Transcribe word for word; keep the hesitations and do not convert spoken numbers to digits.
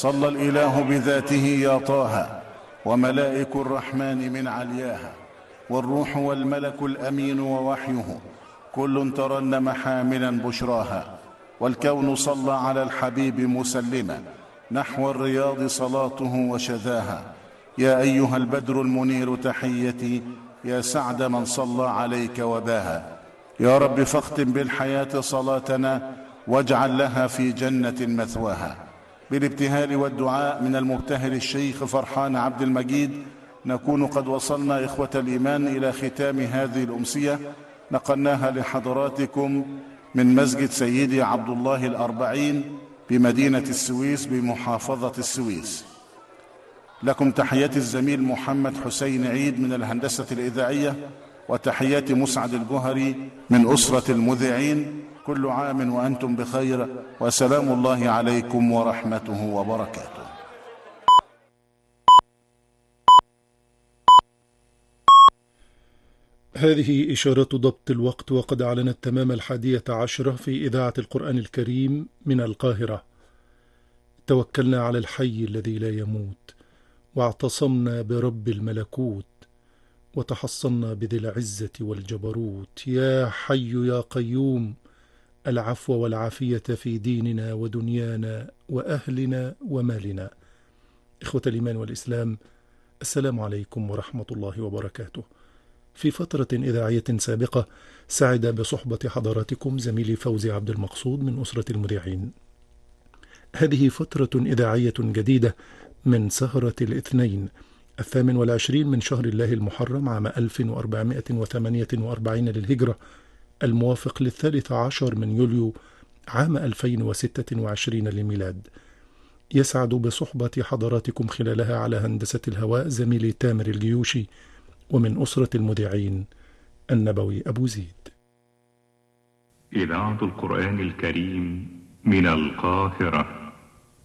صلى الإله بذاته يا طه وملائك الرحمن من علياها، والروح والملك الأمين ووحيه كل ترنم حاملا بشراها، والكون صلى على الحبيب مسلما نحو الرياض صلاته وشذاها. يا أيها البدر المنير تحيتي، يا سعد من صلى عليك وباها. يا رب فاختم بالحياة صلاتنا واجعل لها في جنة مثواها. بالابتهال والدعاء من المبتهل الشيخ فرحان عبد المجيد نكون قد وصلنا إخوة الإيمان إلى ختام هذه الأمسية، نقلناها لحضراتكم من مسجد سيدي عبد الله الأربعين بمدينة السويس بمحافظة السويس. لكم تحيات الزميل محمد حسين عيد من الهندسة الإذاعية، وتحيات مسعد الجهري من أسرة المذيعين. كل عام وأنتم بخير، وسلام الله عليكم ورحمته وبركاته. هذه إشارة ضبط الوقت، وقد أعلنت تمام الحادية عشرة في إذاعة القرآن الكريم من القاهرة. توكلنا على الحي الذي لا يموت، واعتصمنا برب الملكوت، وتحصنا بذي العزة والجبروت. يا حي يا قيوم، العفو والعافية في ديننا ودنيانا وأهلنا ومالنا. إخوة الإيمان والإسلام، السلام عليكم ورحمة الله وبركاته. في فترة إذاعية سابقة سعد بصحبة حضراتكم زميلي فوزي عبد المقصود من أسرة المذيعين. هذه فترة إذاعية جديدة من سهرة الاثنين الثامن والعشرين من شهر الله المحرم عام ألف وأربعمائة وثمانية وأربعين للهجرة، الموافق للثالث عشر من يوليو عام ألفين وستة وعشرين للميلاد. يسعد بصحبة حضراتكم خلالها على هندسة الهواء زميلي تامر الجيوشي، ومن أسرة المذيعين النبوي أبو زيد. إذاعة القرآن الكريم من القاهرة.